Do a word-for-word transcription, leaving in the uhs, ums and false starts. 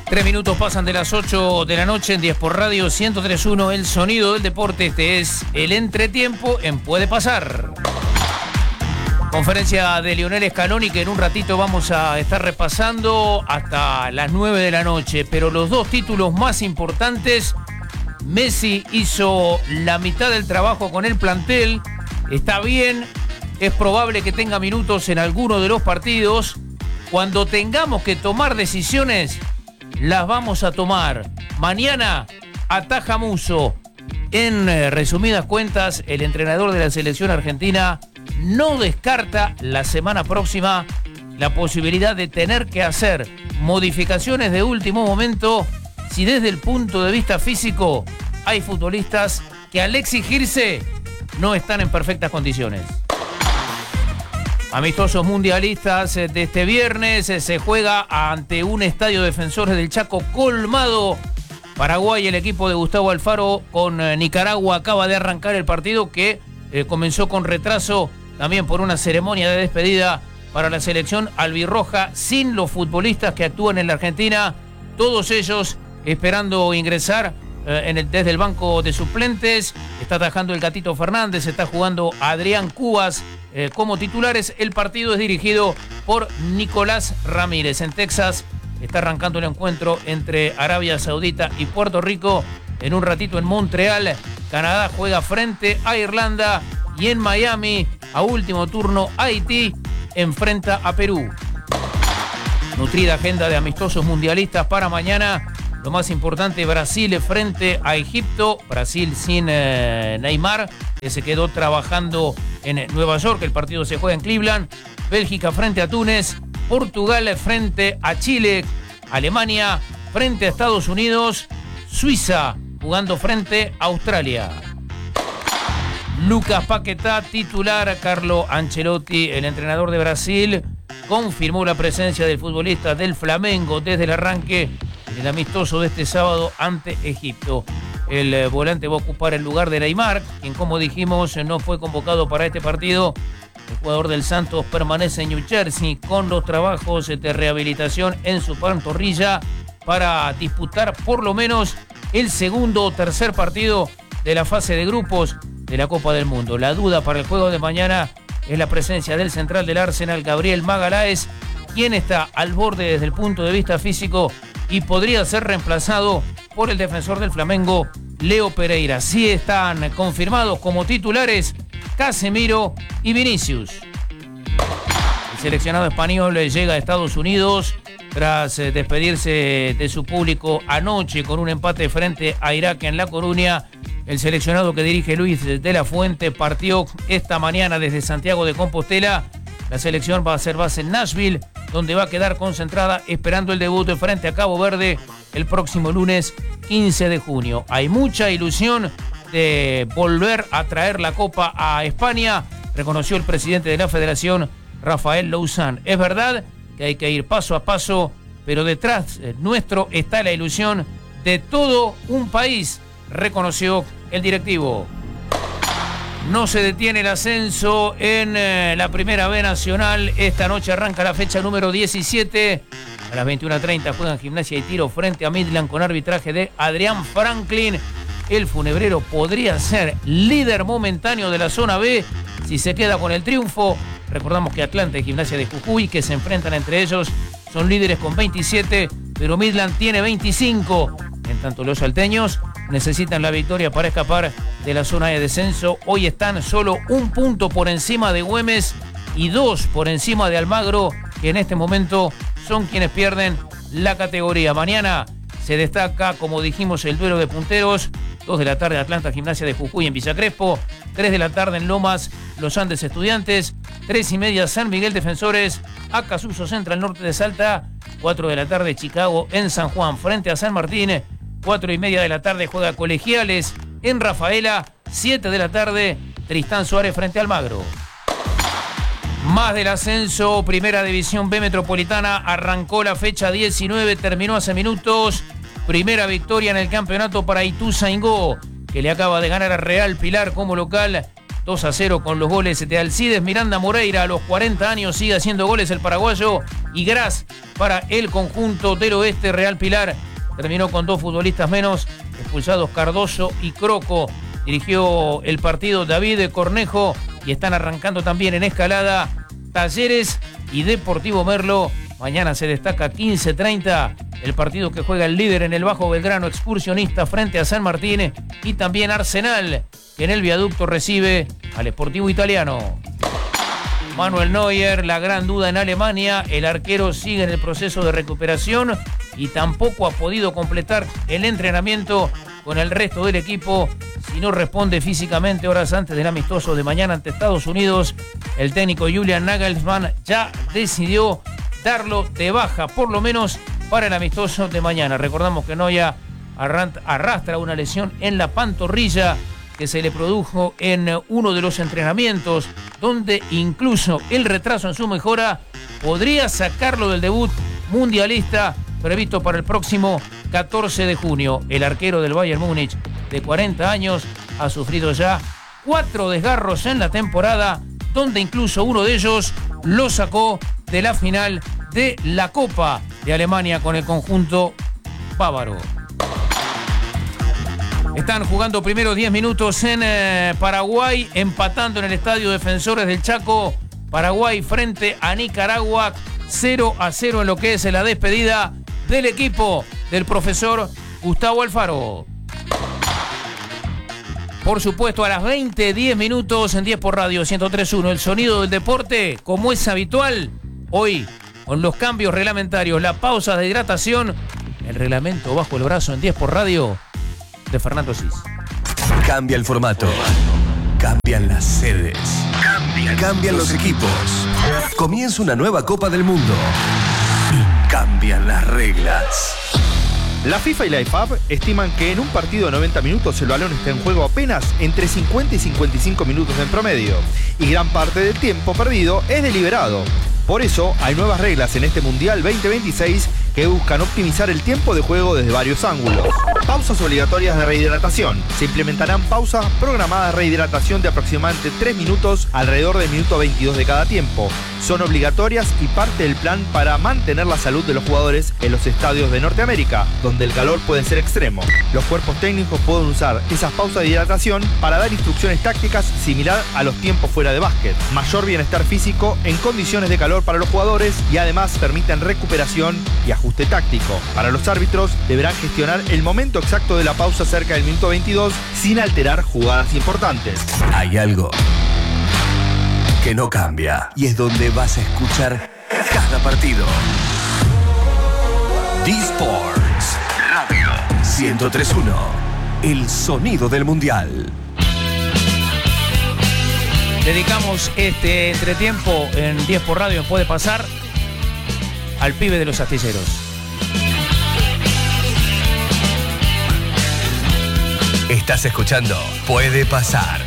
Tres minutos pasan de las ocho de la noche en diez por Radio ciento tres punto uno, el sonido del deporte. Este es el entretiempo en Puede Pasar. Conferencia de Lionel Scaloni que en un ratito vamos a estar repasando hasta las nueve de la noche. Pero los dos títulos más importantes, Messi hizo la mitad del trabajo con el plantel. Está bien, es probable que tenga minutos en alguno de los partidos. Cuando tengamos que tomar decisiones, las vamos a tomar. Mañana ataja Musso. En eh, resumidas cuentas, el entrenador de la selección argentina no descarta la semana próxima la posibilidad de tener que hacer modificaciones de último momento si desde el punto de vista físico hay futbolistas que al exigirse no están en perfectas condiciones. Amistosos mundialistas de este viernes, se juega ante un estadio Defensores del Chaco colmado. Paraguay, el equipo de Gustavo Alfaro con Nicaragua acaba de arrancar el partido que eh, comenzó con retraso también por una ceremonia de despedida para la selección albirroja sin los futbolistas que actúan en la Argentina, todos ellos esperando ingresar eh, en el, desde el banco de suplentes. Está atajando el Gatito Fernández, está jugando Adrián Cubas eh, como titulares. El partido es dirigido por Nicolás Ramírez. En Texas está arrancando el encuentro entre Arabia Saudita y Puerto Rico. En un ratito en Montreal, Canadá juega frente a Irlanda y en Miami, a último turno, Haití enfrenta a Perú. Nutrida agenda de amistosos mundialistas para mañana. Lo más importante, Brasil frente a Egipto. Brasil sin eh, Neymar, que se quedó trabajando en Nueva York. El partido se juega en Cleveland. Bélgica frente a Túnez. Portugal frente a Chile. Alemania frente a Estados Unidos. Suiza jugando frente a Australia. Lucas Paquetá, titular. Carlo Ancelotti, el entrenador de Brasil, confirmó la presencia del futbolista del Flamengo desde el arranque del amistoso de este sábado ante Egipto. El eh, volante va a ocupar el lugar de Neymar, quien, como dijimos, no fue convocado para este partido. El jugador del Santos permanece en New Jersey con los trabajos de rehabilitación en su pantorrilla para disputar por lo menos el segundo o tercer partido de la fase de grupos de la Copa del Mundo. La duda para el juego de mañana es la presencia del central del Arsenal, Gabriel Magalhães, quien está al borde desde el punto de vista físico y podría ser reemplazado por el defensor del Flamengo, Leo Pereira. Sí están confirmados como titulares Casemiro y Vinicius. El seleccionado español llega a Estados Unidos tras despedirse de su público anoche con un empate frente a Irak en La Coruña. El seleccionado que dirige Luis de la Fuente partió esta mañana desde Santiago de Compostela. La selección va a hacer base en Nashville, donde va a quedar concentrada esperando el debut frente a Cabo Verde el próximo lunes quince de junio. Hay mucha ilusión de volver a traer la Copa a España, reconoció el presidente de la Federación, Rafael Louzán. Es verdad que hay que ir paso a paso, pero detrás nuestro está la ilusión de todo un país, reconoció el directivo. No se detiene el ascenso en eh, la Primera B Nacional. Esta noche arranca la fecha número diecisiete. A las veintiuna treinta juegan Gimnasia y Tiro frente a Midland con arbitraje de Adrián Franklin. El Funebrero podría ser líder momentáneo de la zona B si se queda con el triunfo. Recordamos que Atlanta y Gimnasia de Jujuy, que se enfrentan entre ellos, son líderes con veintisiete, pero Midland tiene veinticinco. En tanto, los salteños necesitan la victoria para escapar de la zona de descenso. Hoy están solo un punto por encima de Güemes y dos por encima de Almagro, que en este momento son quienes pierden la categoría. Mañana se destaca, como dijimos, el duelo de punteros. dos de la tarde Atlanta Gimnasia de Jujuy en Villa Crespo. tres de la tarde en Lomas, Los Andes Estudiantes. tres y media San Miguel Defensores, Acasuso Central Norte de Salta. cuatro de la tarde Chicago en San Juan frente a San Martín. cuatro y media de la tarde juega Colegiales en Rafaela. siete de la tarde Tristán Suárez frente a Almagro. Más del ascenso, Primera División B Metropolitana. Arrancó la fecha diecinueve, terminó hace minutos. Primera victoria en el campeonato para Ituzaingó, que le acaba de ganar a Real Pilar como local dos a cero con los goles de Alcides Miranda Moreira. A los cuarenta años sigue haciendo goles el paraguayo. Y Gras para el conjunto del Oeste. Real Pilar terminó con dos futbolistas menos, expulsados Cardoso y Croco. Dirigió el partido David Cornejo y están arrancando también en escalada Talleres y Deportivo Merlo. Mañana se destaca quince treinta el partido que juega el líder en el Bajo Belgrano, Excursionista, frente a San Martín, y también Arsenal, que en el viaducto recibe al Sportivo Italiano. Manuel Neuer, la gran duda en Alemania. El arquero sigue en el proceso de recuperación y tampoco ha podido completar el entrenamiento con el resto del equipo. Si no responde físicamente horas antes del amistoso de mañana ante Estados Unidos, el técnico Julian Nagelsmann ya decidió darlo de baja, por lo menos para el amistoso de mañana. Recordamos que Neuer arrastra una lesión en la pantorrilla que se le produjo en uno de los entrenamientos, donde incluso el retraso en su mejora podría sacarlo del debut mundialista previsto para el próximo catorce de junio. El arquero del Bayern Múnich, de cuarenta años, ha sufrido ya cuatro desgarros en la temporada, donde incluso uno de ellos lo sacó de la final de la Copa de Alemania con el conjunto bávaro. Están jugando primero diez minutos en eh, Paraguay, empatando en el Estadio Defensores del Chaco. Paraguay frente a Nicaragua, cero a cero en lo que es la despedida del equipo del profesor Gustavo Alfaro. Por supuesto, a las veinte, diez minutos en diez por Radio ciento tres punto uno, el sonido del deporte, como es habitual, hoy con los cambios reglamentarios, la pausa de hidratación, el reglamento bajo el brazo en diez por Radio de Fernando Cis. Cambia el formato, cambian las sedes, cambian, cambian los equipos. Comienza una nueva Copa del Mundo y cambian las reglas. La FIFA y la I F A B estiman que en un partido de noventa minutos el balón está en juego apenas entre cincuenta y cincuenta y cinco minutos en promedio, y gran parte del tiempo perdido es deliberado. Por eso hay nuevas reglas en este Mundial veinte veintiséis que buscan optimizar el tiempo de juego desde varios ángulos. Pausas obligatorias de rehidratación. Se implementarán pausas programadas de rehidratación de aproximadamente tres minutos alrededor del minuto veintidós de cada tiempo. Son obligatorias y parte del plan para mantener la salud de los jugadores en los estadios de Norteamérica, donde el calor puede ser extremo. Los cuerpos técnicos pueden usar esas pausas de hidratación para dar instrucciones tácticas similar a los tiempos fuera de básquet. Mayor bienestar físico en condiciones de calor para los jugadores y además permiten recuperación y ajuste táctico. Para los árbitros deberán gestionar el momento exacto de la pausa cerca del minuto veintidós sin alterar jugadas importantes. Hay algo que no cambia y es donde vas a escuchar cada partido. D-Sports Radio ciento tres punto uno, el sonido del mundial. Dedicamos este entretiempo en diez por Radio, puede pasar, al pibe de los astilleros. Estás escuchando Puede Pasar.